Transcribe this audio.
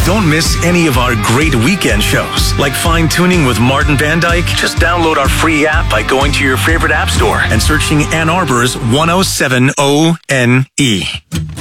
Don't miss any of our great weekend shows, like Fine Tuning with Martin Van Dyke. Just download our free app by going to your favorite app store and searching Ann Arbor's 107 ONE.